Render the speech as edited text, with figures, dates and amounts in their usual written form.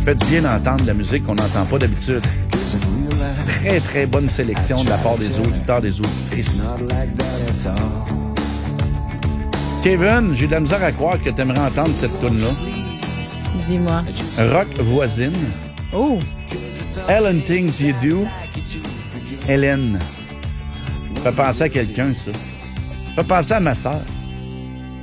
fait du bien d'entendre la musique qu'on n'entend pas d'habitude. Très, très bonne sélection de la part des auditeurs, des auditrices. Kevin, j'ai de la misère à croire que tu aimerais entendre cette tune-là. Dis-moi. Rock voisine. Oh! Ellen Things You Do. Hélène. Ça fait penser à quelqu'un, ça. Ça fait penser à ma sœur.